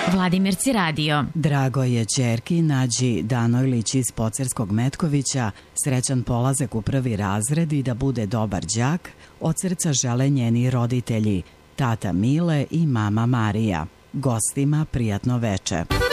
Vladimirci radio. Drago je ćerki Nađi Danojlić iz Pocerskog Metkovića srećan polazak u prvi razred i da bude dobar đak, od srca žele njeni roditelji, tata Mile i mama Marija. Gostima prijatno veče.